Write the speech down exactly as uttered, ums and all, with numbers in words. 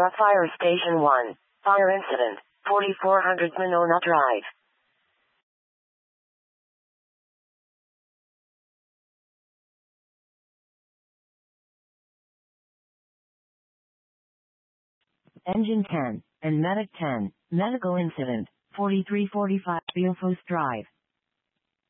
Aurora Fire Station one. Fire incident, forty-four hundred Monona Drive. Engine ten, and Medic ten, medical incident, forty-three forty-five, Biofos Drive.